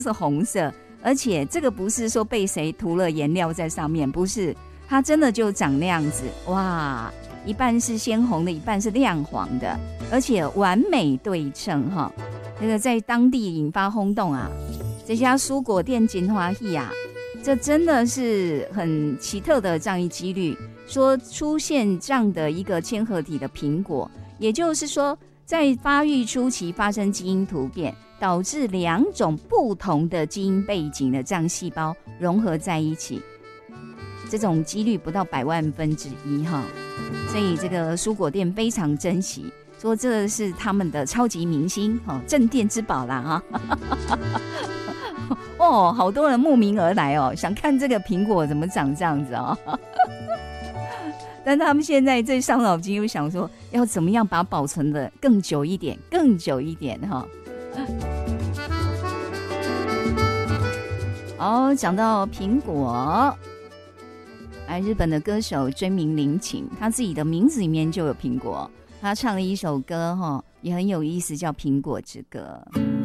是红色，而且这个不是说被谁涂了颜料在上面，不是，它真的就长那样子，哇，一半是鲜红的，一半是亮黄的，而且完美对称哈。这个在当地引发轰动啊，这家蔬果店金花喜啊，这真的是很奇特的这样一几率，说出现这样的一个嵌合体的苹果，也就是说在发育初期发生基因突变，导致两种不同的基因背景的这样细胞融合在一起，这种几率不到1/100,000哈，所以这个蔬果店非常珍惜，说这是他们的超级明星镇店之宝啦哈。哦，好多人慕名而来哦，想看这个苹果怎么长这样子哦。但他们现在最伤脑筋，又想说要怎么样把它保存的更久一点，更久一点哈。好，讲到苹果，日本的歌手追名林檎，他自己的名字里面就有苹果，他唱了一首歌哈，也很有意思，叫《苹果之歌》。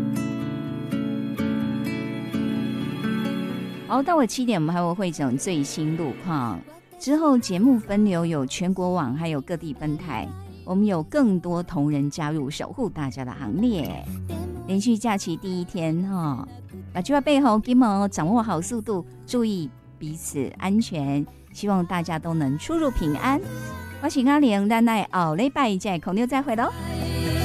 好，到了7点，我们还会汇整最新路况。之后节目分流有全国网，还有各地分台，我们有更多同仁加入，守护大家的行列。连续假期第一天哈，把计划背后给我掌握好速度，注意彼此安全，希望大家都能出入平安。我是阿玲，咱来后礼拜再空中再会喽。